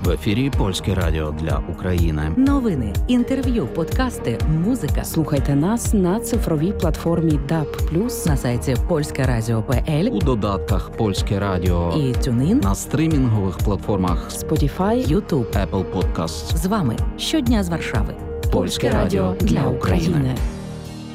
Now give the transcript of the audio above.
В ефірі Польське радіо для України. Новини, інтерв'ю, подкасти, музика. Слухайте нас на цифровій платформі DAB+, На сайті polskeradio.pl, У додатках Польське радіо і TuneIn, на стрімінгових платформах Spotify, YouTube. Apple Podcasts. З вами щодня з Варшави. Польське радіо для України.